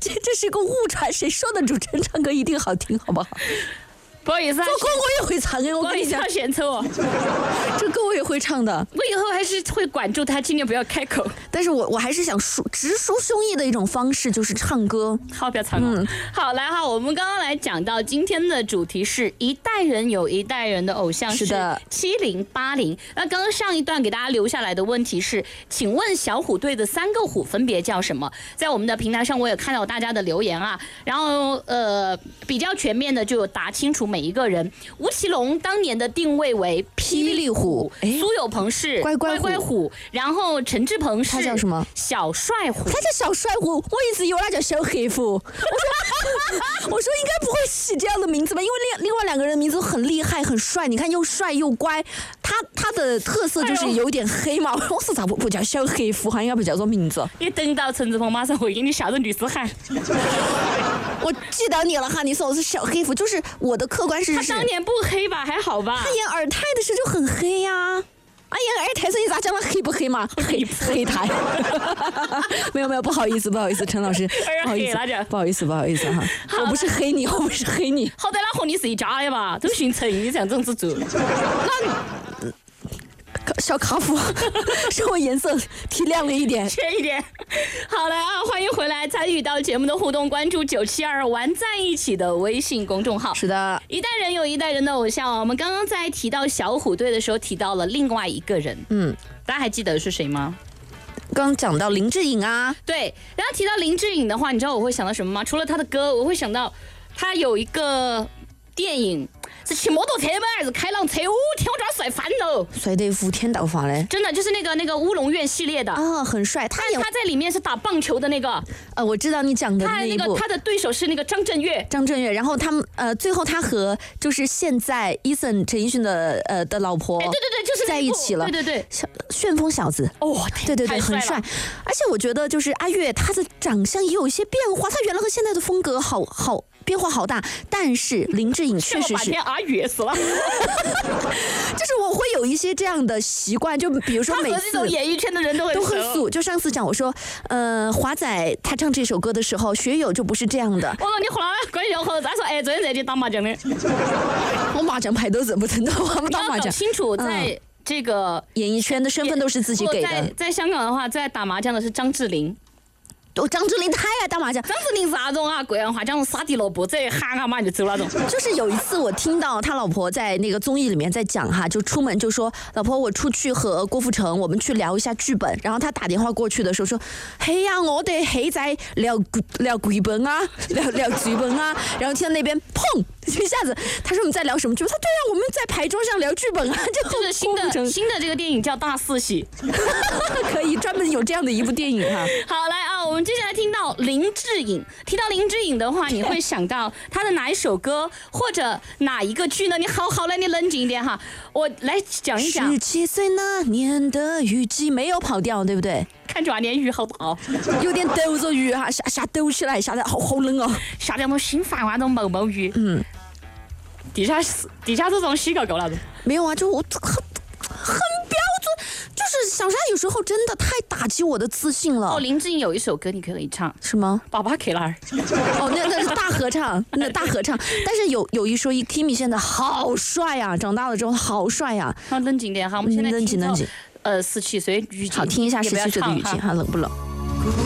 这是个误传，谁说的主持人唱歌一定好听，好不好？ 不好意思， 做歌我也会唱的，我跟你讲， 献丑哦， 这歌我也会唱的。 我以后还是会管住他，尽量不要开口。 但是我还是想直抒胸臆的一种方式，就是唱歌。 好，不要唱了。好，来哈，我们刚刚来讲到今天的主题是一代人有一代人的偶像， 是的 ，70、80。那刚刚上一段给大家留下来的问题是，请问小虎队的3个虎分别叫什么？在我们的平台上我也看到大家的留言啊，然后比较全面的就有答清楚每一个人。吴奇隆当年的定位为霹雳虎， 苏有朋是乖乖虎，然后陈志朋是他叫什么？ 小帅虎。 他叫小帅虎，我一直以为他叫小黑虎。我说应该不会起这样的名字吧，因为另外2个人名字很厉害很帅，你看又帅又乖，他的特色就是有点黑嘛。我说咋不叫小黑虎，还应该不叫做名字。 你等到陈志朋马上会给你下人律师函。 我记得你了哈，你说我是小黑虎，就是我的客观事实是。 他当年不黑吧，还好吧？ 他演尔泰的时候就很黑呀。演尔泰时你咋讲他黑不黑嘛？黑台。没有，不好意思，陈老师，不好意思哈，我不是黑你。好歹他和你是一家的嘛，都姓陈，你这样子做。 那小卡夫是我颜色提亮了一点， 缺一点。好了啊，欢迎回来参与到节目的互动，关注972玩在一起的微信公众号。 是的， 一代人有一代人的偶像。我们刚刚在提到小虎队的时候，提到了另外一个人，大家还记得是谁吗？ 刚讲到林志颖啊， 对。然后提到林志颖的话，你知道我会想到什么吗？除了他的歌，我会想到他有一个电影。是骑摩托车吗？还是开辆车？天，我觉得帅翻了， 帅得无天道法嘞！ 真的就是那个乌龙院系列的啊，很帅。他在里面是打棒球的那个， 我知道你讲的那一部。 他的对手是那个张震岳， 然后最后他和就是现在Eason陈奕迅的老婆， 对，就是在一起了， 对， 旋风小子，对，很帅。而且我觉得就是阿岳他的长相也有一些变化，他原来和现在的风格好变化好大，但是林志颖确实是阿岳死了， 就是我会有一些这样的习惯，就比如说每次这种演艺圈的人都很素。就上次讲我说，华仔他唱这首歌的时候，学友就不是这样的。 我说你后来关系后再说，昨天在去打麻将的， 我麻将牌都认不成的，我们打麻将。 清楚在这个演艺圈的身份都是自己给的。 在香港的话，在打麻将的是张智霖。 张智霖太爱打麻将。 张智霖是那种啊，贵阳话讲杀敌萝卜这喊啊嘛就走那种。 就是有一次我听到他老婆在那个综艺里面在讲哈，就出门就说老婆我出去和郭富城我们去聊一下剧本，然后他打电话过去的时候说，嘿呀我哋喺在聊剧本啊，聊剧本啊，然后听到那边砰一下子，他说我们在聊什么剧本？他对啊，我们在牌桌上聊剧本啊， 就是新的这个电影叫《大四喜》， 可以专门有这样的一部电影哈。 好，来啊，我们接下来听到林志颖。提到林志颖的话，你会想到他的哪一首歌或者哪一个剧呢？你好来，你冷静一点哈，我来讲一讲。 17岁那年的雨季没有跑掉，对不对？ 看这年雨好大， 有点抖着雨哈，下抖起来，下得好冷哦， 下那种心烦那种毛毛雨。地下这种洗够了的。 没有啊，就我很标准，就是小沙有时候真的太打击我的自信了。 林志颖有一首歌你可以唱， 什么？ 爸爸给哪儿？ 那是大合唱，大合唱。但是有一说一 ，Kimi 现在好帅呀，长大了之后好帅呀。 好，冷静点哈，我们现在冷静。 17岁雨季， 好，听一下17岁的雨季，哈，冷不冷？